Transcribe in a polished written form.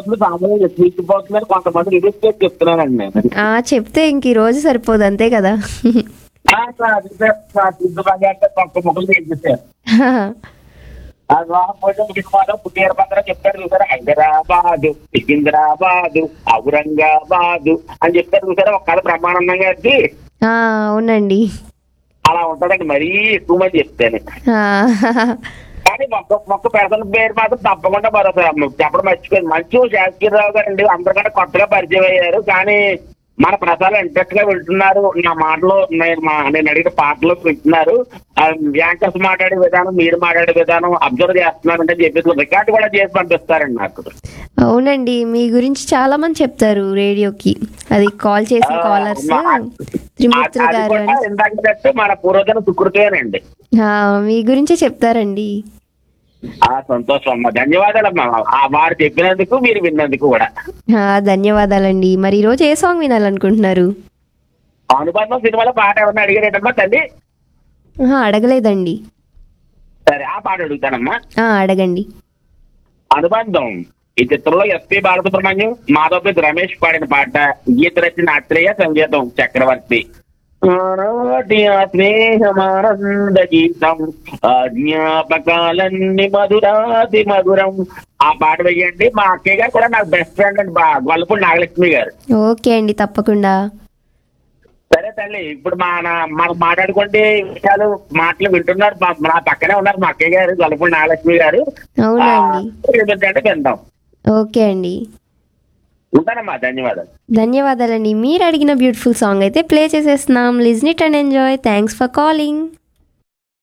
బాతులు సామాన్యంగా తీసుకుపోతున్నారు, కొంతమంది రిలీజ్ చేసి చెప్తున్నానండి నేను. చెప్తే ఇంక ఈ రోజు సరిపోదు అంతే కదా. కొత్త ముక్కలు చేసేసారు. పుట్టిన పత్రం చెప్తారు చూసారా, హైదరాబాదు, సికింద్రాబాదు, ఔరంగాబాదు అని చెప్తారు చూసారా ఒక కథ బ్రహ్మానందంగా వచ్చి. అవునండి. అలా ఉంటదండి, మరీ ఎక్కువ మంది చెప్తాను. కానీ మొక్క పెడతల పేరు మాత్రం తప్పకుండా మరోసారి చెప్పడం మర్చిపోయింది. మంచు శాస్త్రీరావు గారు అండి, అందరికంటే కొత్తగా పరిచయం అయ్యారు. కానీ మన ప్రసారాలు ఇంట్రెస్ట్ గా వింటున్నారు. నా మాటలో నేను అడిగిన పాటలు వింటున్నారు. యాంకర్స్ మాట్లాడే విధానం, మీరు మాట్లాడే విధానం అబ్జర్వ్ చేస్తున్నారంటే చెప్పేసి రికార్డు కూడా చేసి పంపిస్తారండి నాకు. అవునండి, మీ గురించి చాలా మంది చెప్తారు రేడియోకి, అది కాల్ చేసిన కాలర్స్. త్రిమూర్తులు గారు ఇందాక మన పూర్వజన సుకృతేనండి, మీ గురించే చెప్తారండి. సంతోషం అమ్మా, ధన్యవాదాలమ్మా వారు చెప్పినందుకు, మీరు విన్నందుకు కూడా. ధన్యవాదాలండి. మరి ఈ రోజు ఏ సాంగ్ వినాలనుకుంటున్నారు? అనుబంధం సినిమాలో పాట ఏమన్నా అడిగారేటమ్మా తల్లి? అడగలేదండి. సరే, ఆ పాట అడుగుతానమ్మా. అడగండి. అనుబంధం ఈ చిత్రంలో ఎస్పి బాలసుబ్రహ్మణ్యం, మాధవ్ రమేష్ పాడిన పాట. గీత రచన అత్రేయ, సంగీతం చక్రవర్తి. స్నేహమానంద గీతం, జ్ఞాపకాలన్నీ మధురాతి మధురం. ఆ పాట వేయండి. మా అక్కయ్య గారు కూడా నాకు బెస్ట్ ఫ్రెండ్ అండి, గొల్లపూడి నాగలక్ష్మి గారు. ఓకే అండి, తప్పకుండా. సరే తల్లి, ఇప్పుడు మనం మాట్లాడుకుంటే విషయాలు మాటలు వింటున్నారు. నా పక్కనే ఉన్నారు మా అక్కయ్య గారు, గొల్లపూడి నాగలక్ష్మి గారు. అవునండి, విందాం. ఓకే అండి, ఉంటానమ్మా. ధన్యవాదాలు. ధన్యవాదాలండి. మీరు అడిగిన బ్యూటిఫుల్ సాంగ్ అయితే ప్లే చేసేస్తున్నాం. Listen it and enjoy. Thanks for calling.